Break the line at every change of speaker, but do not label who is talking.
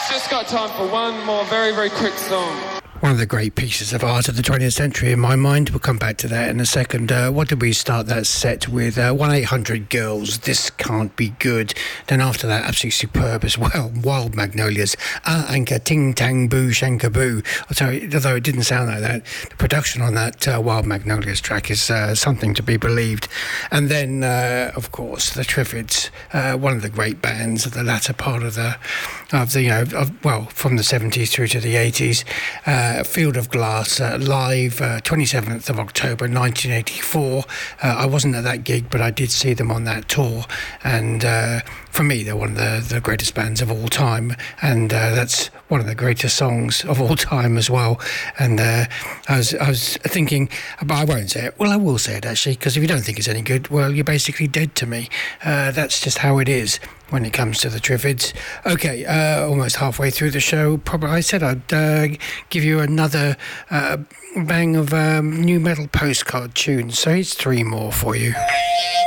Just got time for one more very, very quick song.
One of the great pieces of art of the 20th century in my mind. We'll come back to that in a second. What did we start that set with? 1-800 Girls, This Can't Be Good. Then after that, absolutely superb as well. Wild Magnolias, Anka, Ting Tang Boo Shanka Boo. Although it didn't sound like that, the production on that Wild Magnolias track is something to be believed. And then, of course, the Triffids, one of the great bands of the latter part of from the 70s through to the 80s. Field of Glass live 27th of October 1984. I wasn't at that gig, but I did see them on that tour, and for me they're one of the greatest bands of all time, and that's one of the greatest songs of all time as well. And I was thinking, but I won't say it. Well, I will say it actually, because if you don't think it's any good, well, you're basically dead to me. That's just how it is when it comes to the Triffids. Okay, almost halfway through the show. Probably I said I'd give you another bang of new metal postcard tunes, so here's 3 more for you.